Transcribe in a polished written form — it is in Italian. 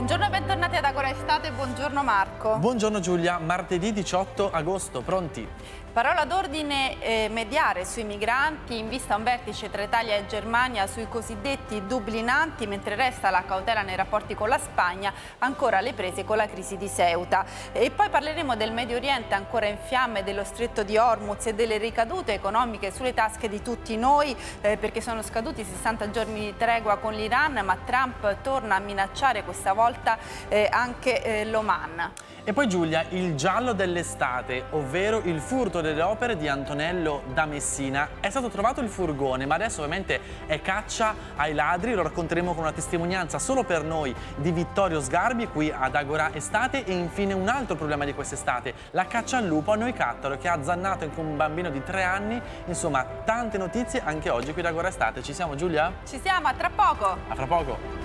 Buongiorno e bentornati ad Agora Estate, buongiorno Marco. Buongiorno Giulia, martedì 18 agosto, pronti? Parola d'ordine mediare sui migranti in vista a un vertice tra Italia e Germania sui cosiddetti dublinanti, mentre resta la cautela nei rapporti con la Spagna, ancora alle prese con la crisi di Ceuta. E poi parleremo del Medio Oriente ancora in fiamme, dello stretto di Hormuz e delle ricadute economiche sulle tasche di tutti noi, perché sono scaduti 60 giorni di tregua con l'Iran, ma Trump torna a minacciare questa volta anche l'Oman. E poi Giulia, il giallo dell'estate, ovvero il furto delle opere di Antonello da Messina. È stato trovato il furgone, ma adesso ovviamente è caccia ai ladri. Lo racconteremo con una testimonianza solo per noi di Vittorio Sgarbi qui ad Agora Estate. E infine un altro problema di quest'estate, la caccia al lupo a Noicattaro, che ha azzannato anche un bambino di 3 anni. Insomma, tante notizie anche oggi qui ad Agora Estate. Ci siamo Giulia? Ci siamo, a tra poco! A fra poco!